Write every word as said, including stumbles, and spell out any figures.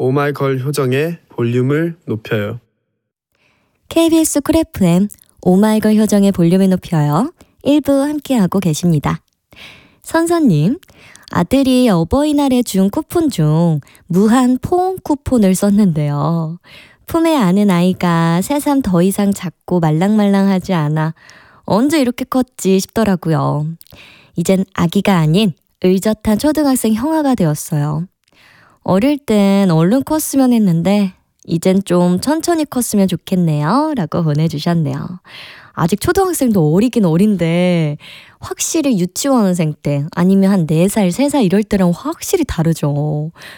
오마이걸 효정의 볼륨을 높여요. 케이비에스 쿨 에프엠 오마이걸 효정의 볼륨을 높여요. 일 부 함께하고 계십니다. 선선님, 아들이 어버이날에 준 쿠폰 중 무한 포옹 쿠폰을 썼는데요. 품에 안은 아이가 새삼 더 이상 작고 말랑말랑하지 않아 언제 이렇게 컸지 싶더라고요. 이젠 아기가 아닌 의젓한 초등학생 형아가 되었어요. 어릴 땐 얼른 컸으면 했는데 이젠 좀 천천히 컸으면 좋겠네요. 라고 보내주셨네요. 아직 초등학생도 어리긴 어린데 확실히 유치원생 때 아니면 한 네 살, 세 살 이럴 때랑 확실히 다르죠.